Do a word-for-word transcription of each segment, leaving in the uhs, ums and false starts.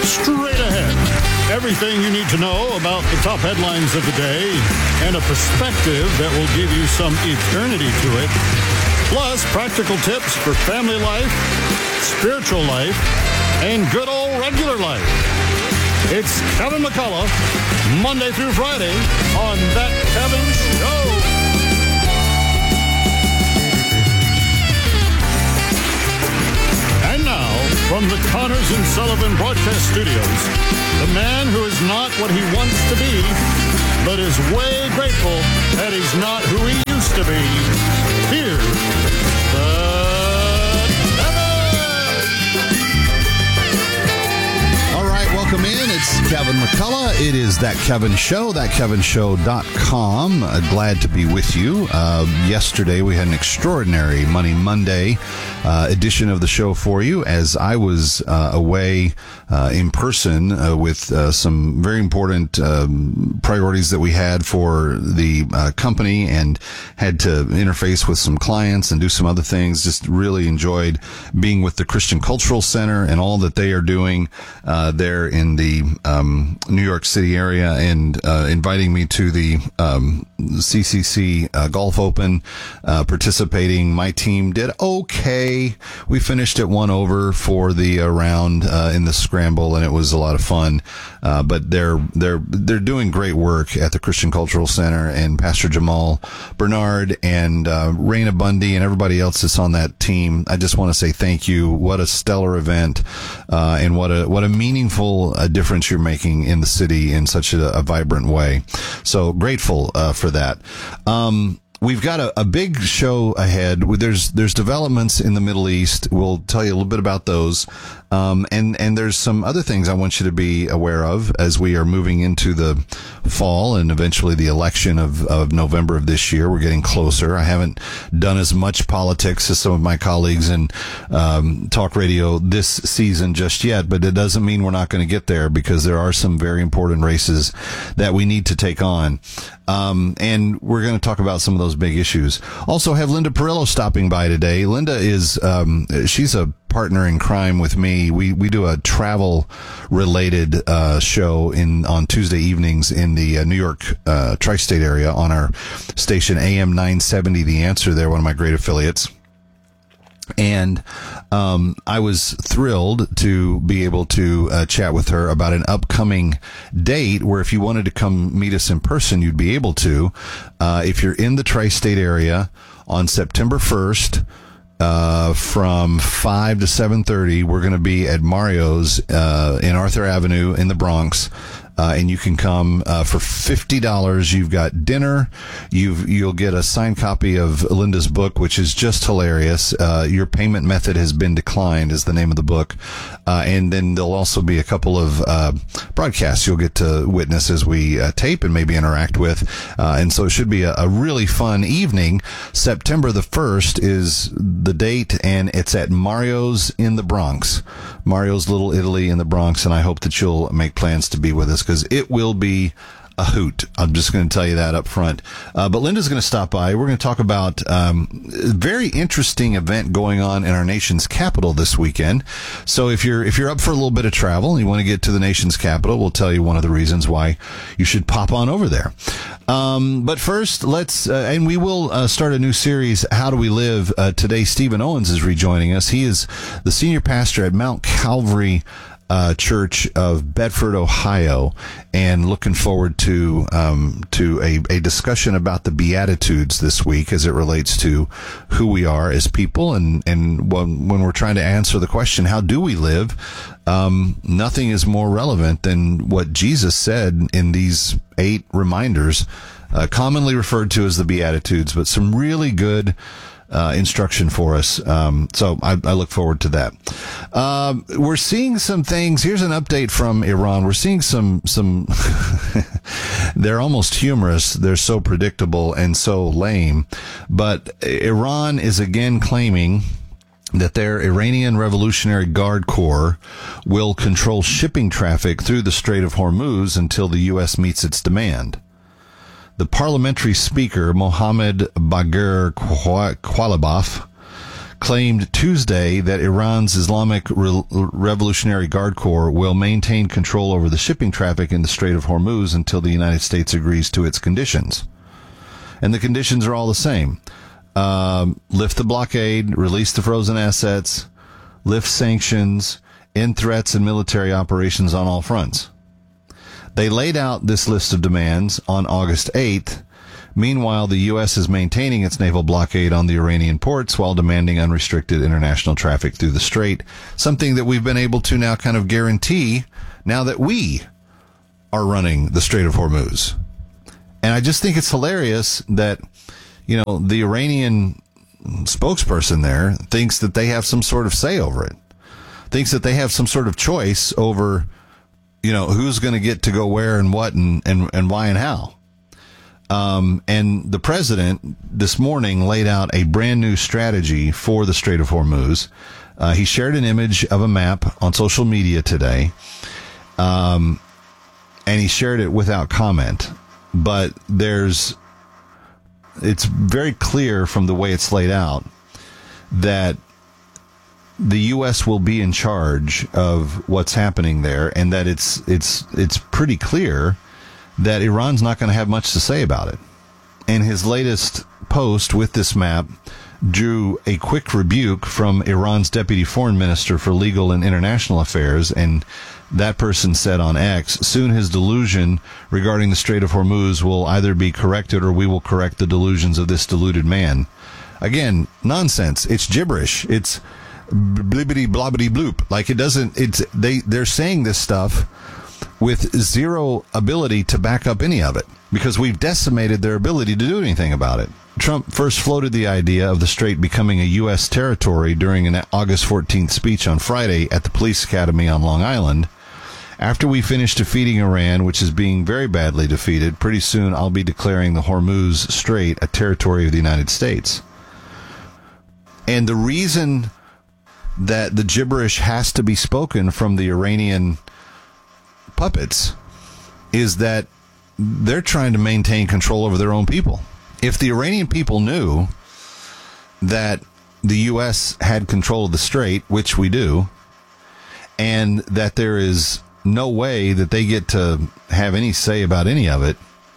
Straight ahead. Everything you need to know about the top headlines of the day and a perspective that will give you some eternity to it. Plus, practical tips for family life, spiritual life, and good old regular life. It's Kevin McCullough, Monday through Friday on That Kevin Show. And now, from the Connors and Sullivan Broadcast Studios, the man who is not what he wants to be, but is way grateful that he's not who he used to be. Here's the Welcome in. It's Kevin McCullough. It is That Kevin Show, that kevin show dot com. Uh, glad to be with you. Uh, yesterday, we had an extraordinary Money Monday uh, edition of the show for you as I was uh, away uh, in person uh, with uh, some very important um, priorities that we had for the uh, company and had to interface with some clients and do some other things. Just really enjoyed being with the Christian Cultural Center and all that they are doing uh, there in the um, New York City area, and uh, inviting me to the um, C C C uh, Golf Open, uh, participating. My team did okay. We finished at one over for the uh, round uh, in the scramble, and it was a lot of fun. Uh, but they're they're they're doing great work at the Christian Cultural Center, and Pastor Jamal Bernard and uh, Raina Bundy and everybody else that's on that team. I just want to say thank you. What a stellar event, uh, and what a what a meaningful a difference you're making in the city in such a, a vibrant way. So grateful uh, for that. Um, We've got a, a big show ahead. There's there's developments in the Middle East. We'll tell you a little bit about those. Um, and, and there's some other things I want you to be aware of as we are moving into the fall and eventually the election of, of November of this year. We're getting closer. I haven't done as much politics as some of my colleagues in um, talk radio this season just yet, but it doesn't mean we're not going to get there, because there are some very important races that we need to take on. Um, and we're going to talk about some of those big issues. Also have Linda Perillo stopping by today. Linda is, um, she's a partner in crime with me. We, we do a travel related, uh, show in, on Tuesday evenings in the uh, New York, uh, tri-state area on our station A M nine seventy, The Answer there, one of my great affiliates. And um, I was thrilled to be able to uh, chat with her about an upcoming date where if you wanted to come meet us in person, you'd be able to. Uh, if you're in the tri-state area on September first, uh, from five to seven thirty, we're going to be at Mario's uh, in Arthur Avenue in the Bronx. Uh, and you can come uh, for fifty dollars. You've got dinner. You've, you'll get a signed copy of Linda's book, which is just hilarious. Uh, Your Payment Method Has Been Declined is the name of the book. Uh, and then there'll also be a couple of uh, broadcasts you'll get to witness as we uh, tape and maybe interact with. Uh, and so it should be a, a really fun evening. September the first is the date, and it's at Mario's in the Bronx. Mario's Little Italy in the Bronx, and I hope that you'll make plans to be with us, because it will be a hoot. I'm just going to tell you that up front. Uh, but Linda's going to stop by. We're going to talk about um, a very interesting event going on in our nation's capital this weekend. So if you're if you're up for a little bit of travel and you want to get to the nation's capital, we'll tell you one of the reasons why you should pop on over there. Um, but first, let's, uh, and we will uh, start a new series, How Do We Live? Uh, today, Stephen Owens is rejoining us. He is the senior pastor at Mount Calvary Uh, Church of Bedford, Ohio, and looking forward to um, to a, a discussion about the Beatitudes this week as it relates to who we are as people, and and when, when we're trying to answer the question, how do we live? Um, nothing is more relevant than what Jesus said in these eight reminders, uh, commonly referred to as the Beatitudes, but some really good Uh, instruction for us. Um, so I, I look forward to that. Um, we're seeing some things. Here's an update from Iran. We're seeing some, some, they're almost humorous. They're so predictable and so lame. But Iran is again claiming that their Iranian Revolutionary Guard Corps will control shipping traffic through the Strait of Hormuz until the U S meets its demand. The parliamentary speaker, Mohammad Bagher Qualibaf, claimed Tuesday that Iran's Islamic Re- Revolutionary Guard Corps will maintain control over the shipping traffic in the Strait of Hormuz until the United States agrees to its conditions. And the conditions are all the same. Um, lift the blockade, release the frozen assets, lift sanctions, end threats and military operations on all fronts. They laid out this list of demands on August eighth. Meanwhile, the U S is maintaining its naval blockade on the Iranian ports while demanding unrestricted international traffic through the strait, something that we've been able to now kind of guarantee now that we are running the Strait of Hormuz. And I just think it's hilarious that, you know, the Iranian spokesperson there thinks that they have some sort of say over it, thinks that they have some sort of choice over, you know, who's going to get to go where and what and, and, and why and how. Um, and the president this morning laid out a brand new strategy for the Strait of Hormuz. Uh, he shared an image of a map on social media today. Um, and he shared it without comment, but there's, it's very clear from the way it's laid out that the U S will be in charge of what's happening there, and that it's, it's, it's pretty clear that Iran's not going to have much to say about it. And his latest post with this map drew a quick rebuke from Iran's deputy foreign minister for legal and international affairs, and that person said on X, soon his delusion regarding the Strait of Hormuz will either be corrected or we will correct the delusions of this deluded man. Again, nonsense. It's gibberish. It's blibbity blobbity bloop. Like, it doesn't, it's, they, they're saying this stuff with zero ability to back up any of it, because we've decimated their ability to do anything about it. Trump first floated the idea of the strait becoming a U S territory during an August fourteenth speech on Friday at the Police Academy on Long Island. After we finish defeating Iran, which is being very badly defeated, pretty soon I'll be declaring the Hormuz Strait a territory of the United States. And the reason that the gibberish has to be spoken from the Iranian puppets is that they're trying to maintain control over their own people. If the Iranian people knew that the U S had control of the strait, which we do, and that there is no way that they get to have any say about any of it,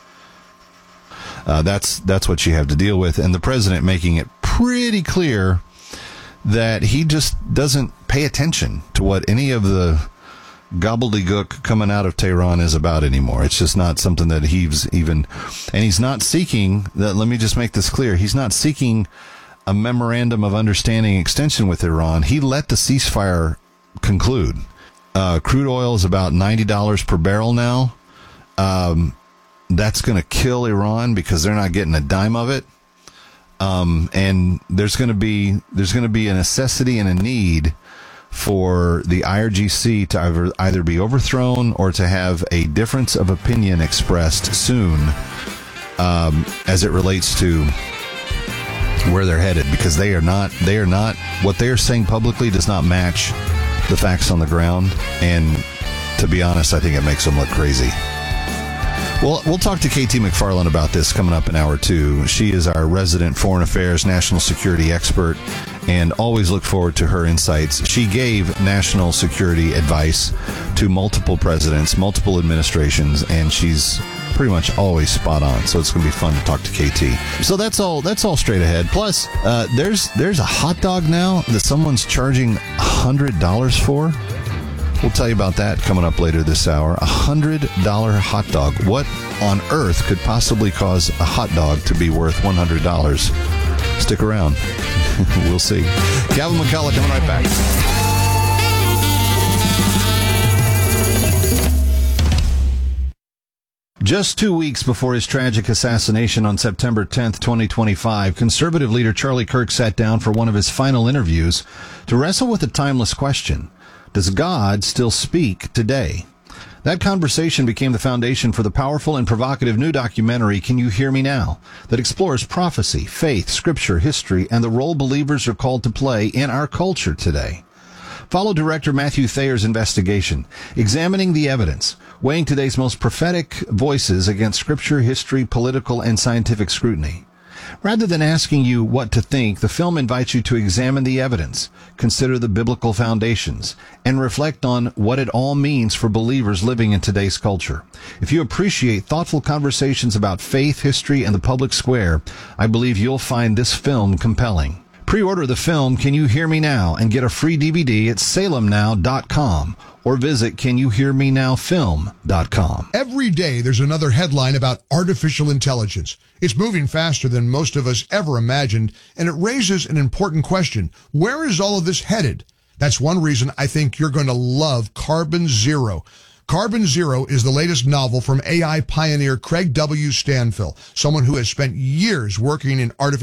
uh, that's that's what you have to deal with. And the president making it pretty clear that he just doesn't pay attention to what any of the gobbledygook coming out of Tehran is about anymore. It's just not something that he's even, and he's not seeking that. Let me just make this clear. He's not seeking a memorandum of understanding extension with Iran. He let the ceasefire conclude. Uh, crude oil is about ninety dollars per barrel now. Um, that's going to kill Iran because they're not getting a dime of it. Um, and there's going to be, there's going to be a necessity and a need for the I R G C to either, either be overthrown or to have a difference of opinion expressed soon, um, as it relates to where they're headed, because they are not, they are not, what they are saying publicly does not match the facts on the ground. And to be honest, I think it makes them look crazy. Well, we'll talk to K T McFarland about this coming up in hour two. She is our resident foreign affairs, national security expert, and always look forward to her insights. She gave national security advice to multiple presidents, multiple administrations, and she's pretty much always spot on. So it's going to be fun to talk to K T. So that's all. That's all straight ahead. Plus, uh, there's there's a hot dog now that someone's charging one hundred dollars for. We'll tell you about that coming up later this hour. A one hundred dollars hot dog. What on earth could possibly cause a hot dog to be worth one hundred dollars? Stick around. We'll see. Calvin McCullough coming right back. Just two weeks before his tragic assassination on September tenth, twenty twenty-five, conservative leader Charlie Kirk sat down for one of his final interviews to wrestle with a timeless question. Does God still speak today? That conversation became the foundation for the powerful and provocative new documentary, Can You Hear Me Now?, that explores prophecy, faith, scripture, history, and the role believers are called to play in our culture today. Follow director Matthew Thayer's investigation, examining the evidence, weighing today's most prophetic voices against scripture, history, political, and scientific scrutiny. Rather than asking you what to think, the film invites you to examine the evidence, consider the biblical foundations, and reflect on what it all means for believers living in today's culture. If you appreciate thoughtful conversations about faith, history, and the public square, I believe you'll find this film compelling. Pre-order the film Can You Hear Me Now and get a free D V D at salem now dot com or visit can you hear me now film dot com. Every day there's another headline about artificial intelligence. It's moving faster than most of us ever imagined, and it raises an important question. Where is all of this headed? That's one reason I think you're going to love Carbon Zero. Carbon Zero is the latest novel from A I pioneer Craig W. Stanfill, someone who has spent years working in artificial